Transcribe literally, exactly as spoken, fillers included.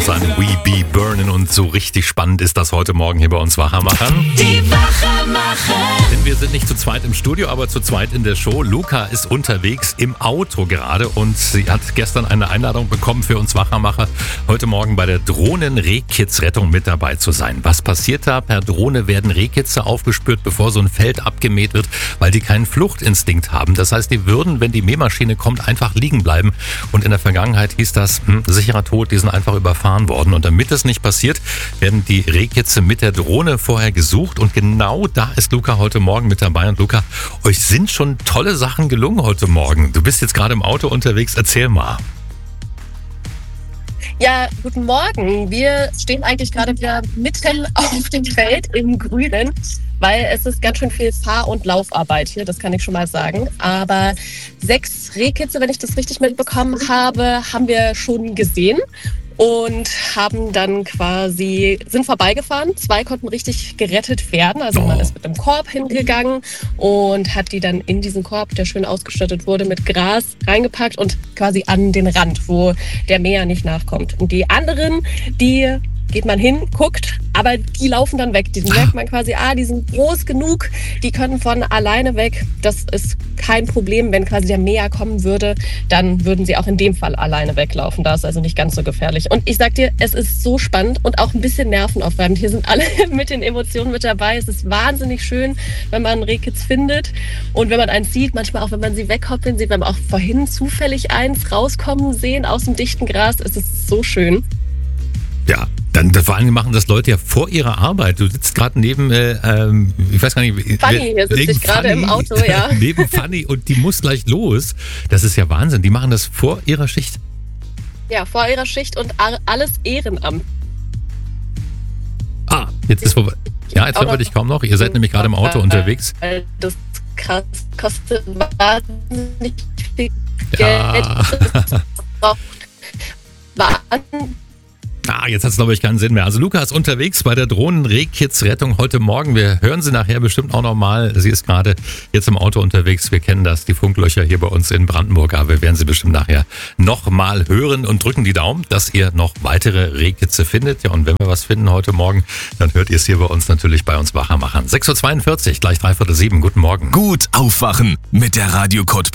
seinem We Be Burnin' und so richtig spannend ist das heute Morgen hier bei uns Wachermachern. Die Wachermacher. Denn wir sind nicht zu zweit im Studio, aber zu zweit in der Show. Luca ist unterwegs im Auto gerade und sie hat gestern eine Einladung bekommen für uns Wachermacher, heute Morgen bei der Drohnen-Rehkitz-Rettung mit dabei zu sein. Was passiert da? Per Drohne werden Rehkitze aufgespürt, bevor so ein Feld abgemäht wird, weil die keinen Fluchtinstinkt haben. Das heißt, die würden, wenn die Mähmaschine kommt, einfach liegen bleiben. Und in der Vergangenheit hieß das, hm, sicherer Tod, die sind einfach überfahren worden. Und damit es nicht passiert, werden die Rehkitze mit der Drohne vorher gesucht. Und genau da ist Luca heute Morgen mit dabei. Und Luca, euch sind schon tolle Sachen gelungen heute Morgen. Du bist jetzt gerade im Auto unterwegs. Erzähl mal. Ja, guten Morgen. Wir stehen eigentlich gerade wieder mitten auf dem Feld im Grünen, weil es ist ganz schön viel Fahr- und Laufarbeit hier, das kann ich schon mal sagen. Aber sechs Rehkitze, wenn ich das richtig mitbekommen habe, haben wir schon gesehen und haben dann quasi, sind vorbeigefahren. Zwei konnten richtig gerettet werden. Also man ist mit einem Korb hingegangen und hat die dann in diesen Korb, der schön ausgestattet wurde, mit Gras reingepackt und quasi an den Rand, wo der Mäher nicht nachkommt. Und die anderen, die geht man hin, guckt, aber die laufen dann weg. Die merkt man quasi, ah, die sind groß genug, die können von alleine weg. Das ist kein Problem. Wenn quasi der Mäher kommen würde, dann würden sie auch in dem Fall alleine weglaufen. Da ist also nicht ganz so gefährlich. Und ich sag dir, es ist so spannend und auch ein bisschen nervenaufreibend. Hier sind alle mit den Emotionen mit dabei. Es ist wahnsinnig schön, wenn man Rehkitz findet und wenn man eins sieht, manchmal auch, wenn man sie weghoppeln sieht. Wir haben auch vorhin zufällig eins rauskommen sehen aus dem dichten Gras. Es ist so schön. Ja, dann vor allem machen das Leute ja vor ihrer Arbeit. Du sitzt gerade neben, äh, ähm, ich weiß gar nicht. Fanny, hier sitze ich gerade im Auto, ja. Neben Fanny und die muss gleich los. Das ist ja Wahnsinn. Die machen das vor ihrer Schicht. Ja, vor ihrer Schicht und alles Ehrenamt. Ah, jetzt ist vorbei. Ja, jetzt hören wir dich kaum noch. Ihr seid nämlich gerade im Auto unterwegs. Das kostet wahnsinnig viel Geld. Ja. Das braucht wahnsinnig. Ah, jetzt hat es, glaube ich, keinen Sinn mehr. Also Luca ist unterwegs bei der Drohnen-Rehkitz-Rettung heute Morgen. Wir hören sie nachher bestimmt auch nochmal. Sie ist gerade jetzt im Auto unterwegs. Wir kennen das, die Funklöcher hier bei uns in Brandenburg. Aber wir werden sie bestimmt nachher nochmal hören und drücken die Daumen, dass ihr noch weitere Rehkitze findet. Ja, und wenn wir was finden heute Morgen, dann hört ihr es hier bei uns natürlich bei uns Wachermachern. sechs Uhr zweiundvierzig, gleich dreiviertel sieben. Guten Morgen. Gut aufwachen mit der Radio Cottbus